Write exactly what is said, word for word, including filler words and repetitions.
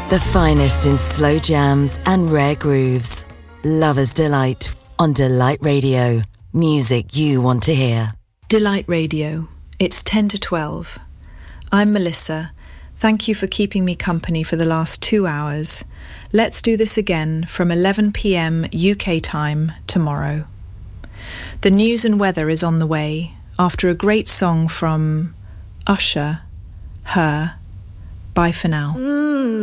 The finest in slow jams and rare grooves. Lover's Delight on Delight Radio. Music you want to hear. Delight Radio. It's ten to twelve. I'm Melissa. Thank you for keeping me company for the last two hours. Let's do this again from eleven p.m. U K time tomorrow. The news and weather is on the way after a great song from Usher, Her. Bye for now. Mm.